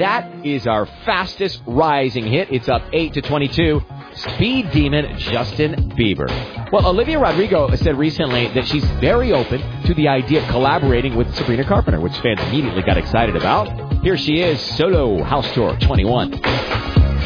that is our fastest rising hit. It's up 8-22. Speed Demon, Justin Bieber. Well, Olivia Rodrigo said recently that she's very open to the idea of collaborating with Sabrina Carpenter, which fans immediately got excited about. Here she is, Solo House Tour 21.